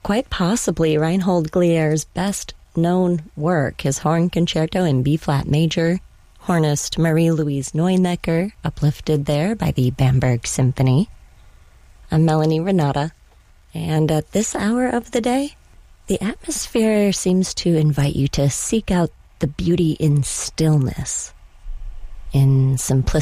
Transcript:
quite possibly Reinhold Glier's best-known work, his Horn Concerto in B-flat major, hornist Marie-Louise Neunecker, uplifted there by the Bamberg Symphony. I'm Melanie Renata, and at this hour of the day, the atmosphere seems to invite you to seek out the beauty in stillness, in simplicity.